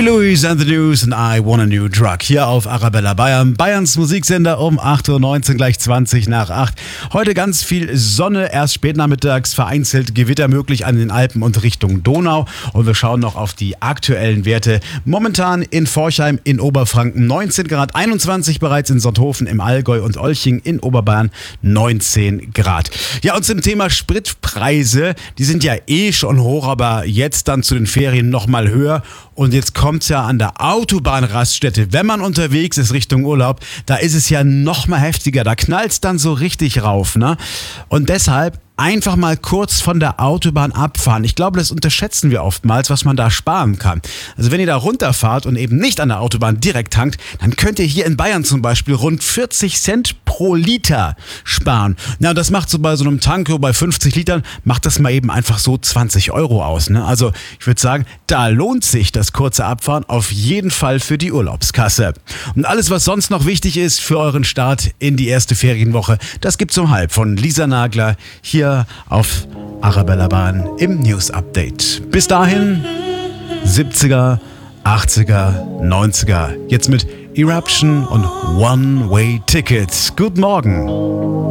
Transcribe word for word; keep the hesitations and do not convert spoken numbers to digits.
Louis Louis and the News and I Want a New Drug hier auf Arabella Bayern, Bayerns Musiksender um acht Uhr neunzehn, gleich zwanzig nach acht. Heute ganz viel Sonne, erst spät nachmittags vereinzelt Gewitter möglich an den Alpen und Richtung Donau. Und wir schauen noch auf die aktuellen Werte. Momentan in Forchheim in Oberfranken neunzehn Grad, einundzwanzig bereits in Sonthofen im Allgäu und Olching in Oberbayern neunzehn Grad. Ja, und zum Thema Spritpreise, die sind ja eh schon hoch, aber jetzt dann zu den Ferien nochmal höher. Und jetzt kommt's ja an der Autobahnraststätte, wenn man unterwegs ist Richtung Urlaub, da ist es ja noch mal heftiger, da knallt's dann so richtig rauf, ne? Und deshalb einfach mal kurz von der Autobahn abfahren. Ich glaube, das unterschätzen wir oftmals, was man da sparen kann. Also wenn ihr da runterfahrt und eben nicht an der Autobahn direkt tankt, dann könnt ihr hier in Bayern zum Beispiel rund vierzig Cent pro Liter sparen. Na, und das macht so bei so einem Tanko bei fünfzig Litern, macht das mal eben einfach so zwanzig Euro aus, ne? Also ich würde sagen, da lohnt sich das kurze Abfahren auf jeden Fall für die Urlaubskasse. Und alles, was sonst noch wichtig ist für euren Start in die erste Ferienwoche, das gibt's um halb von Lisa Nagler hier auf Arabella Bahn im News Update. Bis dahin siebziger, achtziger, neunziger. Jetzt mit Eruption und One-Way Tickets. Guten Morgen.